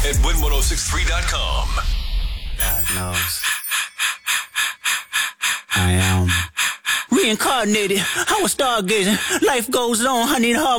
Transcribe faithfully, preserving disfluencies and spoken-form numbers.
at win ten sixty-three dot com. God knows. I am reincarnated. I was stargazing. Life goes on. I need hard.